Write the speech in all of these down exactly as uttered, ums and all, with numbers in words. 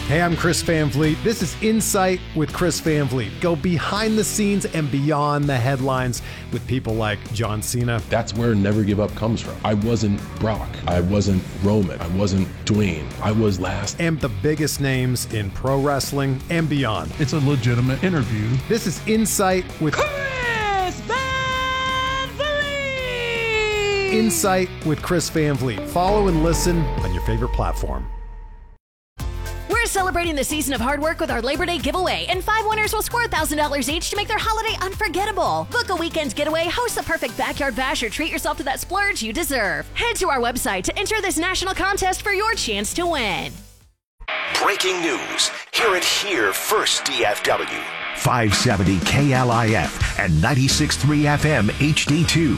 Hey, I'm Chris Van Vliet. This is Insight with Chris Van Vliet. Go behind the scenes and beyond the headlines with people like John Cena. That's where Never Give Up comes from. I wasn't Brock. I wasn't Roman. I wasn't Dwayne. I was last. And the biggest names in pro wrestling and beyond. It's a legitimate interview. This is Insight with Chris Van Vliet. Insight with Chris Van Vliet. Follow and listen on your favorite platform. We're celebrating the season of hard work with our Labor Day giveaway, and five winners will score one thousand dollars each to make their holiday unforgettable. Book a weekend getaway, host the perfect backyard bash, or treat yourself to that splurge you deserve. Head to our website to enter this national contest for your chance to win. Breaking news. Hear it here first, D F W. five seventy K L I F and ninety-six point three F M H D two.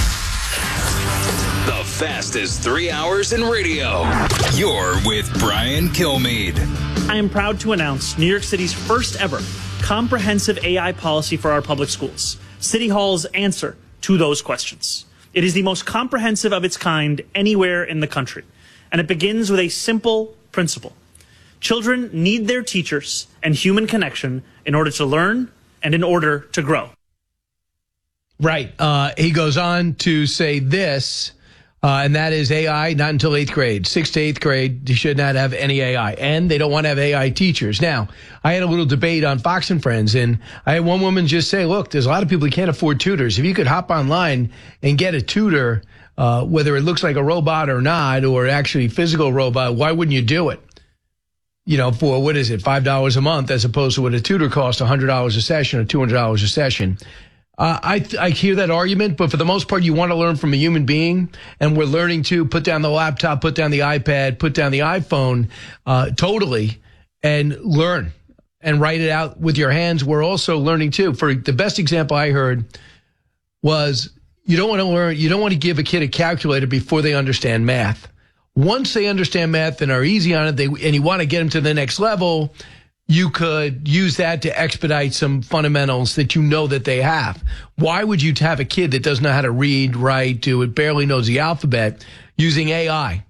The fastest three hours in radio. You're with Brian Kilmeade. I am proud to announce New York City's first ever comprehensive A I policy for our public schools. City Hall's answer to those questions. It is the most comprehensive of its kind anywhere in the country. And it begins with a simple principle. Children need their teachers and human connection in order to learn and in order to grow. Right. Uh, he goes on to say this. Uh, and that is A I, not until eighth grade. Sixth to eighth grade, you should not have any A I. And they don't want to have A I teachers. Now, I had a little debate on Fox and Friends, and I had one woman just say, look, there's a lot of people who can't afford tutors. If you could hop online and get a tutor, uh, whether it looks like a robot or not, or actually physical robot, why wouldn't you do it? You know, for, what is it, five dollars a month, as opposed to what a tutor costs, one hundred dollars a session or two hundred dollars a session. Uh, I I hear that argument, but for the most part, you want to learn from a human being, and we're learning to put down the laptop, put down the iPad, put down the iPhone, uh, totally, and learn and write it out with your hands. We're also learning too. For the best example I heard was you don't want to learn, you don't want to give a kid a calculator before they understand math. Once they understand math and are easy on it, they and you want to get them to the next level, you could use that to expedite some fundamentals that you know that they have. Why would you have a kid that doesn't know how to read, write, do it, barely knows the alphabet, using A I?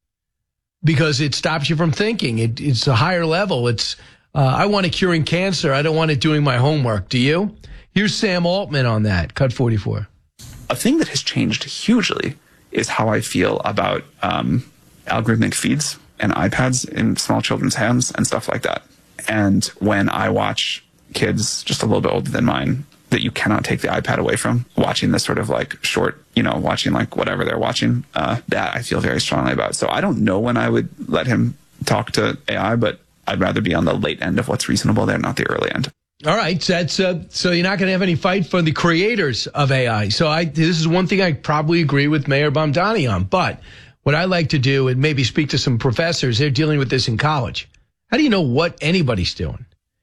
Because it stops you from thinking. It, it's a higher level. It's uh, I want it curing cancer. I don't want it doing my homework. Do you? Here's Sam Altman on that. Cut forty-four. A thing that has changed hugely is how I feel about um, algorithmic feeds and iPads in small children's hands and stuff like that. And when I watch kids just a little bit older than mine that you cannot take the iPad away from, watching this sort of like short, you know, watching like whatever they're watching, uh, that I feel very strongly about. So I don't know when I would let him talk to A I, but I'd rather be on the late end of what's reasonable there, not the early end. All right, so that's uh, so you're not going to have any fight for the creators of A I. So I this is one thing I probably agree with Mayor Bomdani on. But what I like to do and maybe speak to some professors, they're dealing with this in college. How do you know what anybody's doing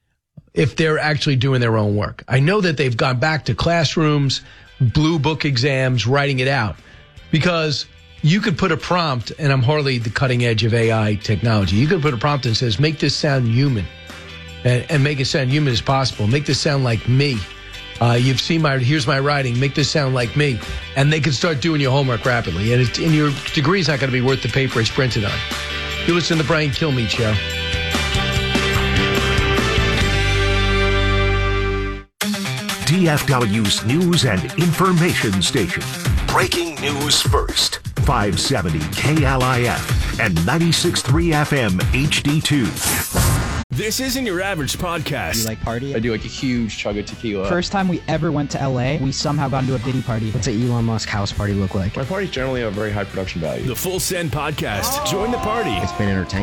if they're actually doing their own work? I know that they've gone back to classrooms, blue book exams, writing it out, because you could put a prompt, and I'm hardly the cutting edge of A I technology. You could put a prompt that says, make this sound human, and, and make it sound human as possible. Make this sound like me. Uh, you've seen my, here's my writing, make this sound like me. And they can start doing your homework rapidly. And, it, and your degree's not going to be worth the paper it's printed on. You listen to the Brian Kilmeade Show. D F W's news and information station. Breaking news first. five seventy K L I F and ninety-six point three F M H D two. This isn't your average podcast. You like party? I do like a huge chug of tequila. First time we ever went to L A, we somehow got into a Diddy party. What's an Elon Musk house party look like? My parties generally have very high production value. The Full Send Podcast. Oh. Join the party. It's been entertaining.